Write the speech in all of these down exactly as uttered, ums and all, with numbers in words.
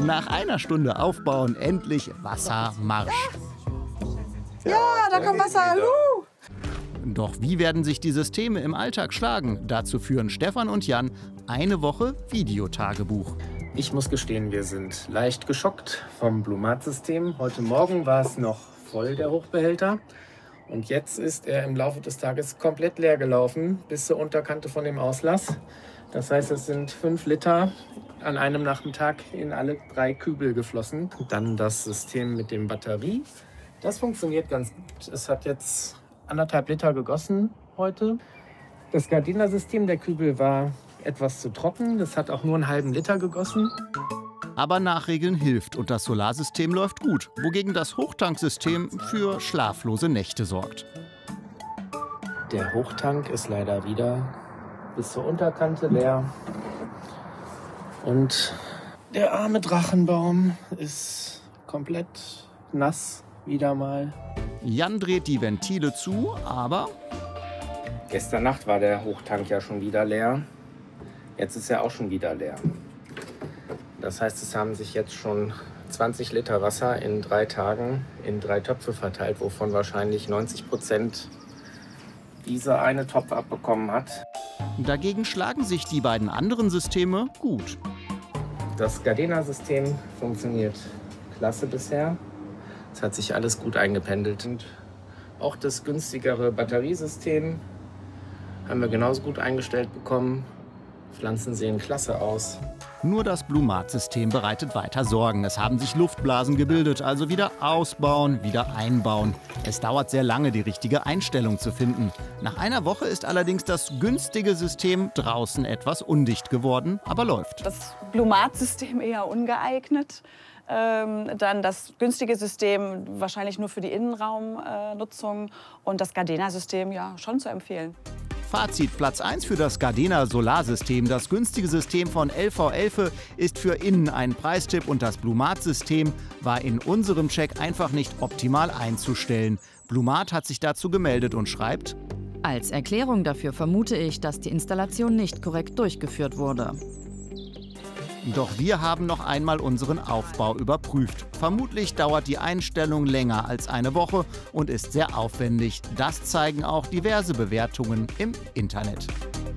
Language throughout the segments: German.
Nach einer Stunde Aufbauen endlich Wassermarsch. Ja, da kommt Wasser. Uh. Doch wie werden sich die Systeme im Alltag schlagen? Dazu führen Stefan und Jan eine Woche Videotagebuch. Ich muss gestehen, wir sind leicht geschockt vom Blumat-System. Heute Morgen war es noch voll, der Hochbehälter. Und jetzt ist er im Laufe des Tages komplett leer gelaufen, bis zur Unterkante von dem Auslass. Das heißt, es sind fünf Liter an einem Nachmittag in alle drei Kübel geflossen. Dann das System mit dem Batterie. Das funktioniert ganz gut. Es hat jetzt anderthalb Liter gegossen heute. Das Gardena-System der Kübel war etwas zu trocken. Das hat auch nur einen halben Liter gegossen. Aber Nachregeln hilft und das Solarsystem läuft gut, wogegen das Hochtanksystem für schlaflose Nächte sorgt. Der Hochtank ist leider wieder bis zur Unterkante leer. Und der arme Drachenbaum ist komplett nass, wieder mal. Jan dreht die Ventile zu, aber Gestern Nacht war der Hochtank ja schon wieder leer. Jetzt ist er auch schon wieder leer. Das heißt, es haben sich jetzt schon zwanzig Liter Wasser in drei Tagen in drei Töpfe verteilt, wovon wahrscheinlich neunzig Prozent dieser eine Topf abbekommen hat. Dagegen schlagen sich die beiden anderen Systeme gut. Das Gardena-System funktioniert klasse bisher. Es hat sich alles gut eingependelt. Und auch das günstigere Batteriesystem haben wir genauso gut eingestellt bekommen. Pflanzen sehen klasse aus. Nur das Blumat-System bereitet weiter Sorgen. Es haben sich Luftblasen gebildet, also wieder ausbauen, wieder einbauen. Es dauert sehr lange, die richtige Einstellung zu finden. Nach einer Woche ist allerdings das günstige System draußen etwas undicht geworden, aber läuft. Das Blumat-System eher ungeeignet. Ähm, dann das günstige System wahrscheinlich nur für die Innenraumnutzung. Äh, und das Gardena-System ja schon zu empfehlen. Fazit: Platz eins für das Gardena Solarsystem. Das günstige System von L V Elfe ist für innen ein Preistipp und das Blumat-System war in unserem Check einfach nicht optimal einzustellen. Blumat hat sich dazu gemeldet und schreibt: Als Erklärung dafür vermute ich, dass die Installation nicht korrekt durchgeführt wurde. Doch wir haben noch einmal unseren Aufbau überprüft. Vermutlich dauert die Einstellung länger als eine Woche und ist sehr aufwendig. Das zeigen auch diverse Bewertungen im Internet.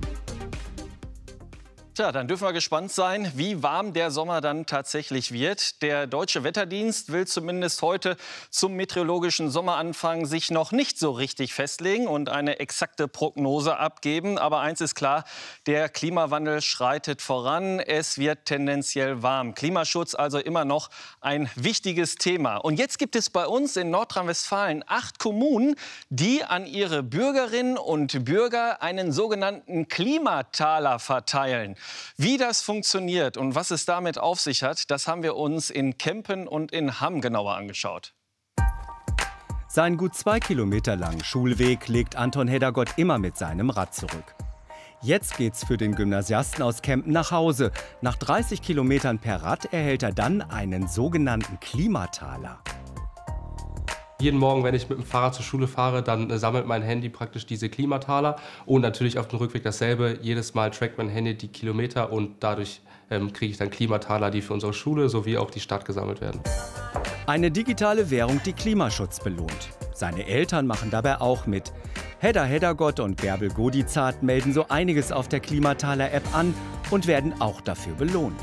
Tja, dann dürfen wir gespannt sein, wie warm der Sommer dann tatsächlich wird. Der Deutsche Wetterdienst will zumindest heute zum meteorologischen Sommeranfang sich noch nicht so richtig festlegen und eine exakte Prognose abgeben. Aber eins ist klar, der Klimawandel schreitet voran. Es wird tendenziell warm. Klimaschutz also immer noch ein wichtiges Thema. Und jetzt gibt es bei uns in Nordrhein-Westfalen acht Kommunen, die an ihre Bürgerinnen und Bürger einen sogenannten Klimataler verteilen. Wie das funktioniert und was es damit auf sich hat, das haben wir uns in Kempen und in Hamm genauer angeschaut. Seinen gut zwei Kilometer langen Schulweg legt Anton Heddergott immer mit seinem Rad zurück. Jetzt geht's für den Gymnasiasten aus Kempen nach Hause. Nach dreißig Kilometern per Rad erhält er dann einen sogenannten Klimataler. Jeden Morgen, wenn ich mit dem Fahrrad zur Schule fahre, dann äh, sammelt mein Handy praktisch diese Klimataler. Und natürlich auf dem Rückweg dasselbe. Jedes Mal trackt mein Handy die Kilometer und dadurch ähm, kriege ich dann Klimataler, die für unsere Schule sowie auch die Stadt gesammelt werden. Eine digitale Währung, die Klimaschutz belohnt. Seine Eltern machen dabei auch mit. Hedda Heddergott und Bärbel Godizart melden so einiges auf der Klimataler-App an und werden auch dafür belohnt.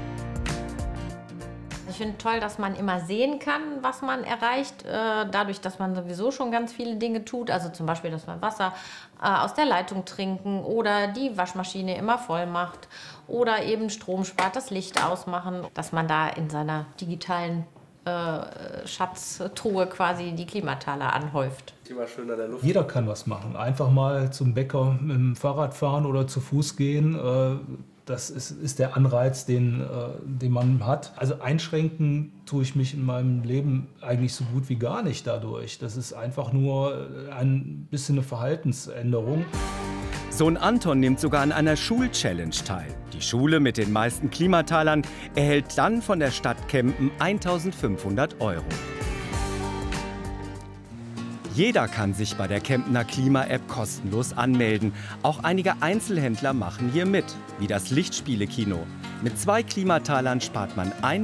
Ich finde toll, dass man immer sehen kann, was man erreicht, äh, dadurch, dass man sowieso schon ganz viele Dinge tut. Also zum Beispiel, dass man Wasser äh, aus der Leitung trinken oder die Waschmaschine immer voll macht oder eben Strom spart, das Licht ausmachen, dass man da in seiner digitalen äh, Schatztruhe quasi die Klimataler anhäuft. Jeder kann was machen. Einfach mal zum Bäcker mit dem Fahrrad fahren oder zu Fuß gehen. Äh, Das ist, ist der Anreiz, den, äh, den man hat. Also einschränken tue ich mich in meinem Leben eigentlich so gut wie gar nicht dadurch. Das ist einfach nur ein bisschen eine Verhaltensänderung. Sohn Anton nimmt sogar an einer Schul-Challenge teil. Die Schule mit den meisten Klimatalern erhält dann von der Stadt Kempen eintausendfünfhundert Euro. Jeder kann sich bei der Kempener Klima-App kostenlos anmelden. Auch einige Einzelhändler machen hier mit, wie das Lichtspiele-Kino. Mit zwei Klimatalern spart man ein